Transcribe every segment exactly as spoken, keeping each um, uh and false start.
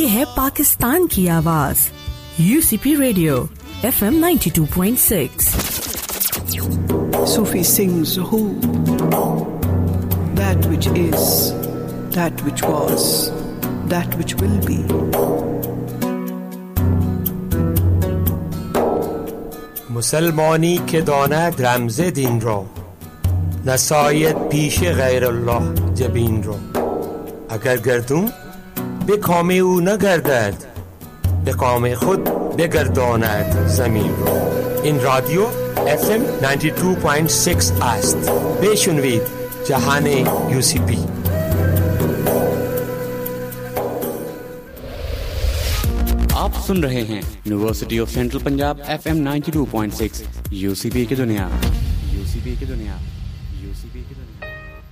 ये है पाकिस्तान की आवाज UCP radio F M ninety two point six. Sufi sings who, that which is, that which was, that which will be. مسلمانی که داند رمز دین را نساید پیش غیر الله جبین را اگر گردون به کام او نگردد به کام خود بگرداند زمین را. این رادیو اف ام نود و دو پوینت شش است. بشنوید جهان یوسیپی. आप सुन रहे हैं university of central Punjab F M ninety two point six UCP की दुनिया UCP की दुनिया UCP की दुनिया।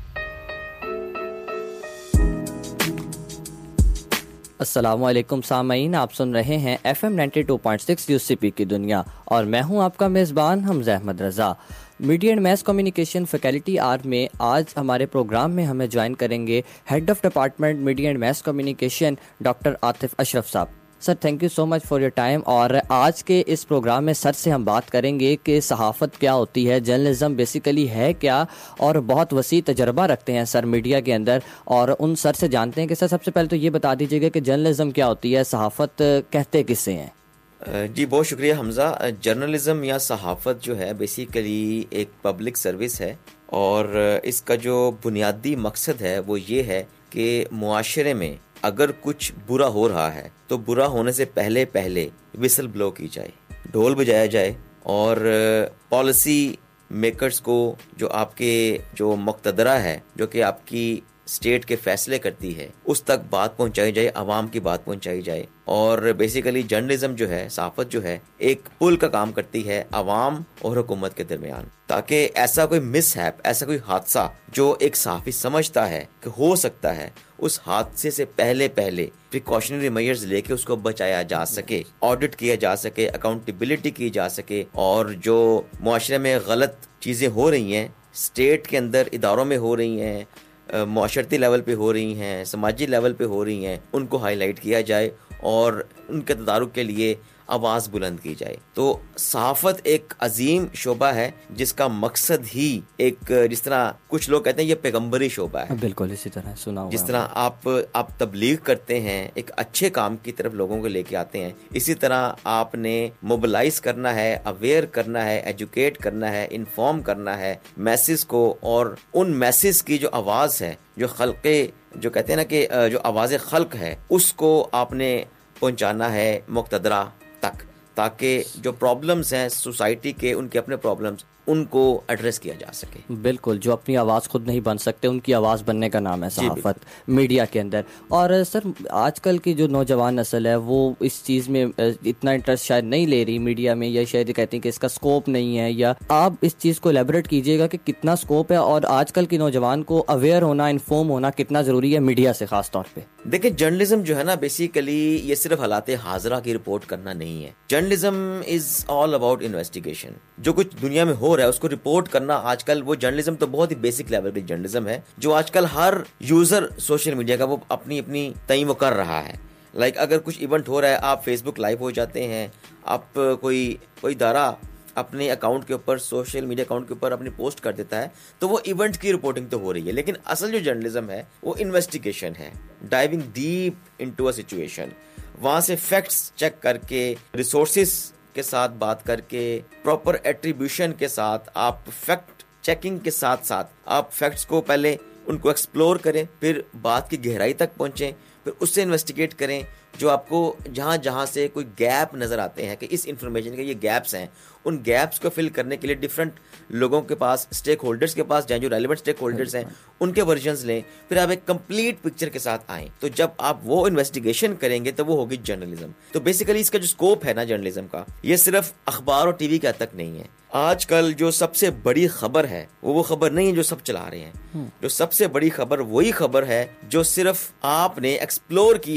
अस्सलामुअलैकुम सामईन, आप सुन रहे हैं F M ninety two point six UCP की दुनिया और मैं हूं आपका मेज़बान हमज़ा अहमद रज़ा। Media and mess communication faculty are में आज हमारे प्रोग्राम में हमें ज्वाइन करेंगे head of department media and mess communication doctor Atif Ashraf साहब। Sir thank you so much for your time. और आज के इस प्रोग्राम में सर से हम बात करेंगे कि सहाफ़त क्या होती है, जर्नलिज़म बेसिकली है क्या, और बहुत वसी तजर्बा रखते हैं सर मीडिया के अंदर। और उन सर से जानते हैं कि सर सबसे पहले तो ये बता दीजिएगा कि जर्नलिज़म क्या होती है, सहाफ़त कहते किससे हैं? जी बहुत शुक्रिया हमज़ा। जर्नलिज़म या सहाफ़त जो है बेसिकली एक पब्लिक सर्विस है और इसका जो बुनियादी मकसद है वो ये है कि मुआशरे में अगर कुछ बुरा हो रहा है तो बुरा होने से पहले पहले विसल ब्लो की जाए, ढोल बजाया जाए और पॉलिसी मेकर्स को, जो आपके जो मुक़्तदरा है, जो कि आपकी स्टेट के फैसले करती है, उस तक बात पहुंचाई जाए, आवाम की बात पहुंचाई जाए। और बेसिकली जर्नलिज्म जो है, सहाफ़त जो है, एक पुल का काम करती है आवाम और हुकूमत के दरमियान, ताकि ऐसा कोई मिसहैप, ऐसा कोई हादसा जो एक सहाफ़ी समझता है कि हो सकता है, उस हादसे से पहले पहले प्रिकॉशनरी मेजर्स लेके उसको बचाया जा सके, ऑडिट किया जा सके, अकाउंटेबिलिटी की जा सके। और जो मुआशरे में गलत चीज़ें हो रही हैं, स्टेट के अंदर इदारों में हो रही हैं, मुआशरती लेवल पे हो रही हैं, समाजी लेवल पे हो रही हैं, उनको हाईलाइट किया जाए और उनके तदारुक के लिए आवाज़ बुलंद की जाए। तो सहाफ़त एक अजीम शोबा है जिसका मकसद ही एक, जिस तरह कुछ लोग कहते हैं ये पैगंबरी शोबा है, बिल्कुल इसी तरह सुना हुआ। जिस तरह आप आप तबलीग करते हैं, एक अच्छे काम की तरफ लोगों को लेके आते हैं, इसी तरह आपने मोबिलाइज करना है, अवेयर करना है, एजुकेट करना है, इन्फॉर्म करना है मैसेज को। और उन मैसेज की जो आवाज़ है, जो खल्क़े, जो कहते हैं ना कि जो आवाज़ खल्क़ है, उसको आपने पहुंचाना है मुक़्तदरा तक, ताकि जो प्रॉब्लम्स हैं सोसाइटी के, उनके अपने प्रॉब्लम्स, उनको एड्रेस किया जा सके। बिल्कुल, जो अपनी आवाज़ खुद नहीं बन सकते उनकी आवाज़ बनने का नाम है सहाफ़त मीडिया के अंदर। और सर आजकल की जो नौजवान नस्ल है वो इस चीज़ में इतना इंटरेस्ट शायद नहीं ले रही मीडिया में, या शायद कहती हैं कि इसका स्कोप नहीं है, या आप इस चीज़ को एलेबोरेट कीजिएगा कि कितना स्कोप है और आजकल की नौजवान को अवेयर होना, इन्फॉर्म होना कितना ज़रूरी है मीडिया से ख़ास तौर पर। देखिए जर्नलिज्म जो है ना, बेसिकली ये सिर्फ हालात हाज़िरा की रिपोर्ट करना नहीं है। Journalism is all about investigation. जो कुछ दुनिया में हो रहा है उसको रिपोर्ट करना, आजकल वो जर्नलिज्म तो बहुत ही बेसिक लेवल की जर्नलिज्म है जो आजकल हर यूजर सोशल मीडिया का वो अपनी अपनी तय वो कर रहा है। लाइक अगर कुछ इवेंट हो रहा है, आप फेसबुक लाइव हो जाते हैं, आप कोई कोई इदारा अपने अकाउंट के ऊपर, सोशल मीडिया अकाउंट के ऊपर अपनी पोस्ट कर देता है, तो वो इवेंट की रिपोर्टिंग तो हो रही है, लेकिन असल जो जर्नलिज्म है वो इन्वेस्टिगेशन है, diving deep into a situation, वहां से फैक्ट्स चेक करके, रिसोर्सेज के साथ बात करके, प्रॉपर एट्रीब्यूशन के साथ, आप फैक्ट चेकिंग के साथ साथ आप फैक्ट्स को पहले उनको एक्सप्लोर करें, फिर बात की गहराई तक पहुंचें, फिर उससे इन्वेस्टिगेट करें। जो आपको जहाँ जहाँ से कोई गैप नज़र आते हैं कि इस इंफॉर्मेशन के ये गैप्स हैं, उन गैप्स को फिल करने के लिए डिफरेंट लोगों के पास, स्टेक होल्डर्स के पास जाएं, जो रेलिवेंट स्टेक होल्डर्स हैं, उनके वर्जन्स लें, फिर आप एक कंप्लीट पिक्चर के साथ आएँ। तो जब आप वो इन्वेस्टिगेशन करेंगे तो वो होगी जर्नलिज्म। तो बेसिकली इसका जो स्कोप है ना जर्नलिज्म का, ये सिर्फ अखबार और टीवी के हद तक नहीं है। आजकल जो सबसे बड़ी खबर है वो वो खबर नहीं है जो सब चला रहे हैं। जो सबसे बड़ी खबर वही खबर है जो सिर्फ आपने एक्सप्लोर की है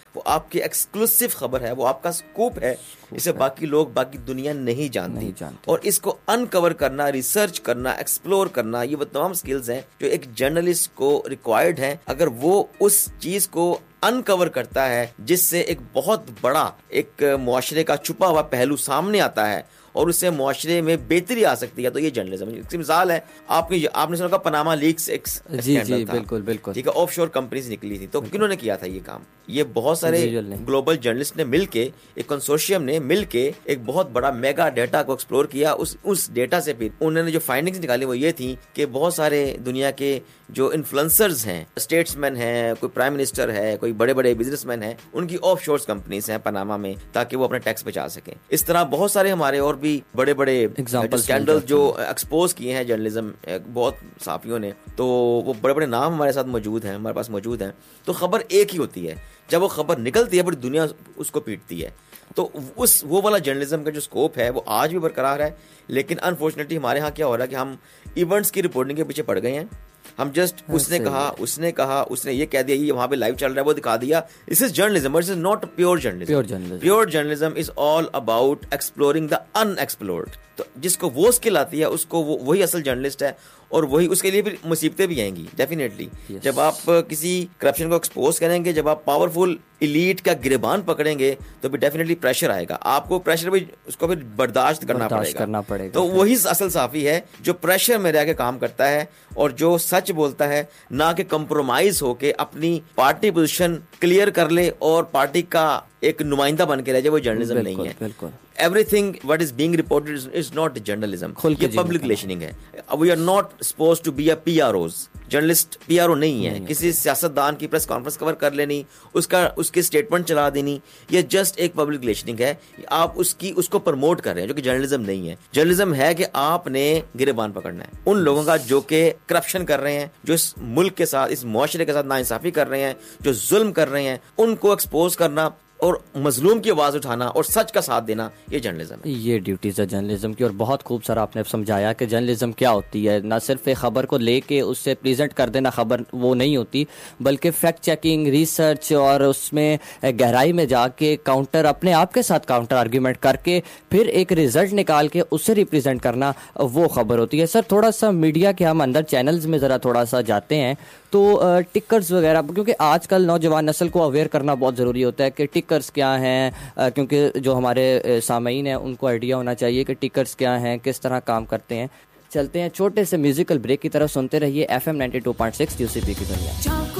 वो आपकी एक्सक्लूसिव खबर है, वो आपका स्कूप है, इसे बाकी लोग, बाकी दुनिया नहीं जानती, नहीं जानती। और इसको अनकवर करना, रिसर्च करना, एक्सप्लोर करना, ये वो तमाम स्किल्स हैं जो एक जर्नलिस्ट को रिक्वायर्ड हैं। अगर वो उस चीज को अनकवर करता है जिससे एक बहुत बड़ा एक मुआशरे का छुपा हुआ पहलू सामने आता है और उससे मुआशरे में बेहतरी आ सकती है, तो ये जर्नलिज्म है। इसकी मिसाल है, आपने आपने सुना पनामा लीक्स एक स्कैंडल था, बिल्कुल बिल्कुल, ठीक है, ऑफशोर कंपनीज निकली थी, तो किन्होंने किया था ये काम? ये बहुत सारे ग्लोबल जर्नलिस्ट ने मिलके, एक कंसोर्शियम ने मिलके एक बहुत बड़ा मेगा डेटा को एक्सप्लोर किया। उस उस डेटा से फिर उन्होंने जो फाइंडिंग्स निकाली वो ये थी कि बहुत सारे दुनिया के जो इन्फ्लुएंसर्स हैं, स्टेट्समैन हैं, कोई प्राइम मिनिस्टर है, कोई बड़े बड़े बिजनेसमैन हैं, उनकी ऑफशोर कंपनीज हैं पनामा में, ताकि वो अपने टैक्स बचा सकें। इस तरह बहुत सारे हमारे और भी बड़े बड़े स्कैंडल जो एक्सपोज किए हैं जर्नलिज्म बहुत साफियों ने, तो वो बड़े बड़े नाम हमारे साथ मौजूद हैं, हमारे पास मौजूद हैं। तो खबर एक ही होती है, जब वो खबर निकलती है पूरी दुनिया उसको पीटती है। तो उस वो वाला जर्नलिज्म का जो स्कोप है वो आज भी बरकरार है, लेकिन अनफॉर्चुनेटली हमारे यहाँ क्या हो रहा है कि हम इवेंट्स की रिपोर्टिंग के पीछे पड़ गए हैं। हम जस्ट उसने कहा उसने कहा उसने ये कह दिया, ये वहां पे लाइव चल रहा है, वो दिखा दिया। This is journalism, but this is not pure journalism. Pure journalism is all about exploring the unexplored. तो जिसको वो स्किल आती है उसको वो वही असल जर्नलिस्ट है, और वही उसके लिए भी मुसीबतें भी आएंगी डेफिनेटली। yes. जब आप किसी करप्शन को एक्सपोज करेंगे, जब आप पावरफुल इलीट का गिरबान पकड़ेंगे, तो भी डेफिनेटली प्रेशर आएगा। आपको प्रेशर भी उसको फिर बर्दाश्त करना पड़ेगा करना पड़ेगा तो वही असल साफी है जो प्रेशर में रह के काम करता है और जो सच बोलता है, ना कि कंप्रोमाइज होके अपनी पार्टी पोजीशन क्लियर कर ले और पार्टी का एक नुमाइंदा बन के रह जाए। वो जर्नलिज्म नहीं है। बिल्कुल। Everything what is being reported is not journalism. ये पब्लिक रिलेशनिंग है। We are not supposed to be a P R Os. Journalist P R O नहीं है। किसी सियासतदान की प्रेस कॉन्फ्रेंस कवर कर लेनी, उसका उसकी स्टेटमेंट चला देनी, ये जस्ट एक पब्लिक रिलेशनिंग है। आप उसकी उसको प्रमोट कर रहे हैं, जो कि जर्नलिज्म नहीं है। जर्नलिज्म है कि आपने गिरेबान पकड़ना है उन लोगों का जो कि करप्शन कर रहे हैं, जो इस मुल्क के साथ, इस मुआशरे के साथ नाइंसाफी कर रहे हैं, जो जुल्म कर रहे हैं, उनको एक्सपोज करना और मजलूम की आवाज उठाना और सच का साथ देना, ये जर्नलिज्म है। ये ड्यूटीज है जर्नलिज्म की। और बहुत खूब सारा आपने समझाया कि जर्नलिज्म क्या होती है। ना सिर्फ एक खबर को लेके उससे प्रेजेंट कर देना खबर वो नहीं होती, बल्कि फैक्ट चेकिंग, रिसर्च और उसमें गहराई में जाके काउंटर, अपने आप के साथ काउंटर आर्ग्यूमेंट करके फिर एक रिजल्ट निकाल के उससे रिप्रेजेंट करना, वो खबर होती है। सर थोड़ा सा मीडिया के हम अंदर चैनल्स में ज़रा थोड़ा सा जाते हैं तो टिकर्स वगैरह, क्योंकि आजकल नौजवान नस्ल को अवेयर करना बहुत ज़रूरी होता है कि टिकर्स क्या हैं, क्योंकि जो हमारे सामईन हैं उनको आइडिया होना चाहिए कि टिकर्स क्या हैं, किस तरह काम करते हैं। चलते हैं छोटे से म्यूजिकल ब्रेक की तरफ, सुनते रहिए F M ninety two point six UCP की दुनिया।